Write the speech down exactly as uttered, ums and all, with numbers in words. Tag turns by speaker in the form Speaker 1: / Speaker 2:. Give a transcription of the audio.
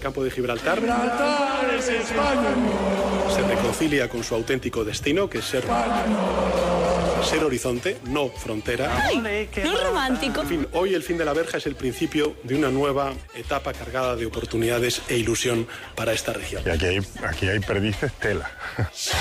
Speaker 1: campo de Gibraltar.
Speaker 2: Gibraltar es España.
Speaker 1: Se reconcilia con su auténtico destino, que es ser, ser horizonte, no frontera.
Speaker 3: ¡Ay! ¿No es romántico?
Speaker 1: En fin, hoy el fin de la verja es el principio de una nueva etapa cargada de oportunidades e ilusión para esta región.
Speaker 4: Y aquí hay, aquí hay perdices tela.